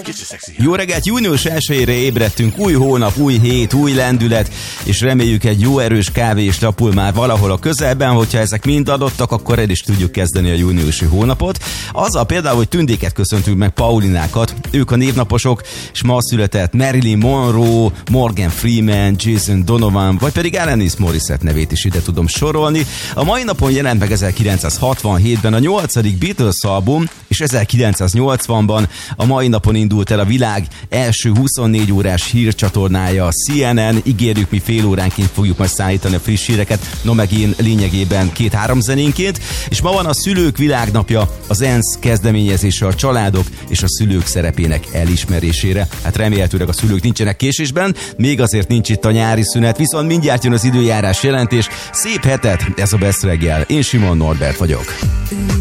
Jó reggelt, június 1-ére ébredtünk, új hónap, új hét, új lendület, és reméljük egy jó erős kávé is lapul már valahol a közelben, hogyha ezek mind adottak, akkor el is tudjuk kezdeni a júniusi hónapot. Azzal például, hogy tündéket köszöntünk meg, Paulinákat, ők a névnaposok, és ma született Marilyn Monroe, Morgan Freeman, Jason Donovan, vagy pedig Alanis Morissette nevét is ide tudom sorolni. A mai napon jelent meg 1967-ben a 8. Beatles album, és 1980-ban a mai napon indult el a világ első 24 órás hírcsatornája, a CNN. Ígérjük, mi fél óránként fogjuk majd szállítani a friss híreket, no meg én lényegében 2-3 zenénként. És ma van a Szülők Világnapja, az ENSZ kezdeményezése a családok és a szülők szerepének elismerésére. Hát remélhetőleg a szülők nincsenek késésben, még azért nincs itt a nyári szünet, viszont mindjárt jön az időjárás jelentés. Szép hetet, ez a Best reggel. Én Simon Norbert vagyok.